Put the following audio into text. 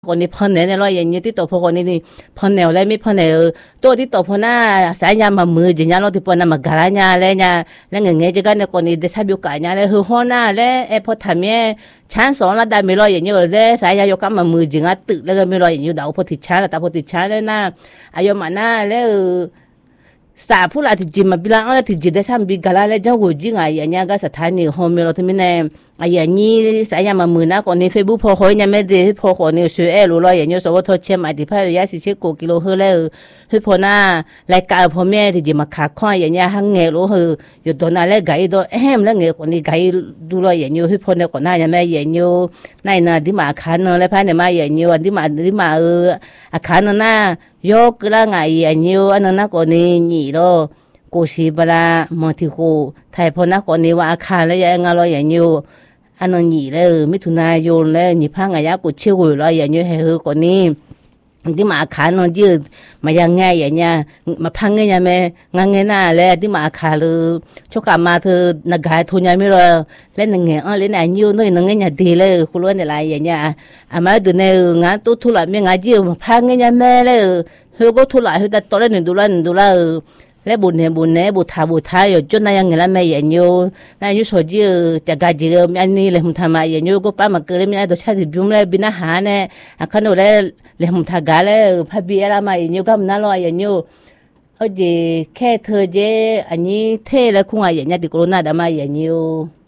คนนี้พันเนี่ยเราอย่างนี้ที่ตัวพวกคนนี้พันแนวแล้วไม่พันแนวตัวที่ตัวพน่าสายยามามือจีน่าเราที่ปนมาการเนี่ยแล้วเงี้ยจะกันเนี่ยคนนี้ได้ทราบอยู่กันเนี่ยแล้วหัวหน้าแล้วพอทำเนี่ยชั้นสองแล้วได้ไม่รออย่างนี้เลยสายยายกมามือจีน่าตึกแล้วก็ไม่รออย่างนี้ดาวพอติดชั้นแล้วแต่พอติดชั้นแล้วน่ะอายุมันน่ะแล้วสาพูดอะไรที่จิมมาบิลล์อะไรที่จิตได้ซ้ำบิกาลาแล้วเจ้าหัวจิงไอ้ยังก็สถานีโฮมเราที่มีเนี่ยไอ้ยังนี้สายยามามือนะคนนี้เฟซบุ๊กพอเขายังไม่ได้พอคนนี้ช่วยรู้เลยอย่างนี้สมมติทอเชื่อมไอ้ที่พายาสิเช็คกูกิโลเฮแล้วให้พอหน้ารายการพอแม่ที่จิมาขาข้ออย่างนี้หังเงี้ยรู้เหรออยู่ตอนนั้นแล้วไก่ตัวแล้วเงี้ยคนนี้ไก่ดูเลยอย่างนี้ให้พอเนี่ยคนหน้ายังไม่อย่างนี้ในน่ะที่มาขานเนอะแล้วพายเนี่ยมาอย่างนี้วันที่มาอาคารน่ะยกกระไงอย่างนี้อันนั้นนะคนนี้นี่โลกูสิบลามาที่กูไทยพอนักคนนี้ว่าอาคารแล้วยังอะไรอย่างนี้อันนั้นนี่เลยมิถุนายนแล้วนี่พังอายะกูเชื่อกูแล้วอย่างนี้ให้เฮอคนนี้ที่มาอาคารนอนยืดมายังไงอย่างเงี้ยมาพังเงี้ยแม่งานเงี้ยน่ะแล้วที่มาอาคารเลยชกกลับมาเธอนักกายทุนยังไม่รอเล่นเงี้ยเล่นอายุน้อยนั่งเงี้ยดีเลยคุณรู้เนี่ยอะไรอย่างเงี้ยอามาดูเนี่ยงานตู้ทุลักไม่งานยืดมาพังเงี้ยแม่เลยเฮอก็ทุลักเฮอแต่ตอนแรกหนึ่งดูแลแล้วบุญเนี่ยบุตรอยู่จนนายยังเงี้ยแม่อย่างเงี้ยนายยุสอจีจะกาจีก็อันนี้เลยมันทำมาอย่างเงี้ยก็ป้ามาเกิดเลยไม่ได้ตัวชาติบิวเลยบินอาหารเนี่ยขนมเลยเลยมันทากาเลยพบีอะไรมาอย่างเงี้ยก็มันน่ารักอย่างเงี้ยเอาจีแค่เธอเจอันนี้เท่แล้วคงอย่างเงี้ยติโคโรนาดามาอย่างเงี้ย